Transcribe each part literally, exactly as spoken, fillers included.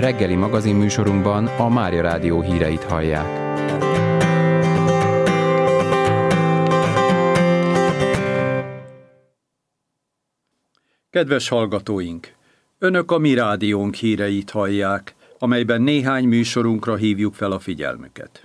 Reggeli magazinműsorunkban a Mária Rádió híreit hallják. Kedves hallgatóink! Önök a Mi Rádiónk híreit hallják, amelyben néhány műsorunkra hívjuk fel a figyelmüket.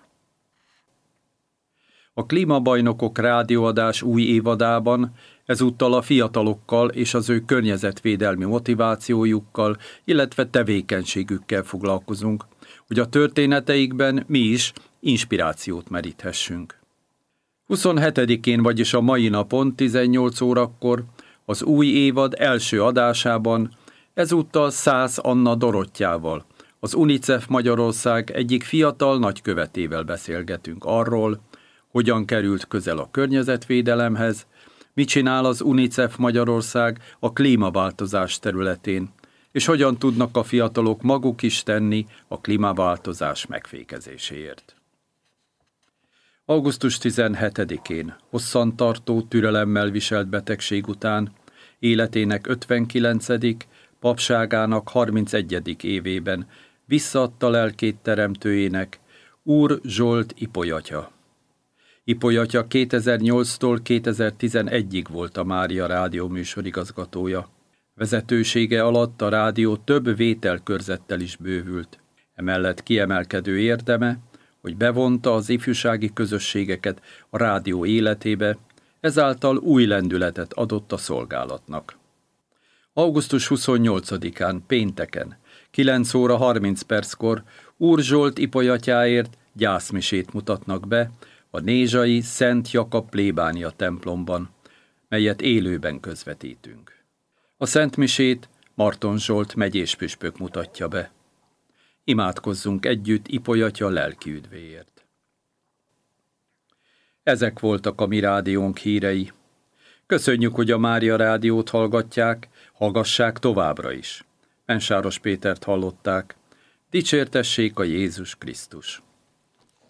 A Klímabajnokok rádióadás új évadában ezúttal a fiatalokkal és az ő környezetvédelmi motivációjukkal, illetve tevékenységükkel foglalkozunk, hogy a történeteikben mi is inspirációt meríthessünk. huszonhetedikén, vagyis a mai napon tizennyolc órakor az új évad első adásában ezúttal Szász Anna Dorottyával, az UNICEF Magyarország egyik fiatal nagykövetével beszélgetünk arról, hogyan került közel a környezetvédelemhez, mit csinál az UNICEF Magyarország a klímaváltozás területén, és hogyan tudnak a fiatalok maguk is tenni a klímaváltozás megfékezéséért. augusztus tizenhetedikén hosszantartó türelemmel viselt betegség után életének ötvenkilencedik papságának harmincegyedik évében visszaadta lelkét teremtőjének, Úr Zsolt Ipolyatya. Ipolyatya kétezer-nyolctól kétezer-tizenegyig volt a Mária Rádió műsorigazgatója. Vezetősége alatt a rádió több vételkörzettel is bővült. Emellett kiemelkedő érdeme, hogy bevonta az ifjúsági közösségeket a rádió életébe, ezáltal új lendületet adott a szolgálatnak. augusztus huszonnyolcadikán pénteken, kilenc óra harminc perckor Úr Zsolt Ipolyatyáért gyászmisét mutatnak be a nézsai Szent Jakab plébánia templomban, melyet élőben közvetítünk. A szentmisét Marton Zsolt megyéspüspök mutatja be. Imádkozzunk együtt Ipolyatya lelki üdvéért. Ezek voltak a Mi Rádiónk hírei. Köszönjük, hogy a Mária Rádiót hallgatják, hallgassák továbbra is. Mensáros Pétert hallották. Dicsértessék a Jézus Krisztus!